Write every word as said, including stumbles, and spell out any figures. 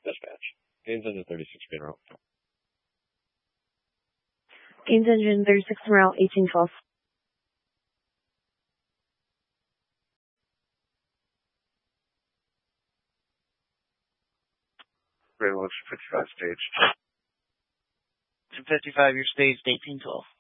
Dispatch. Gains engine thirty-six funeral. Gains engine thirty-six morale, eighteen twelve. Rail fifty-five stage. fifty-five, you're staged eighteen twelve.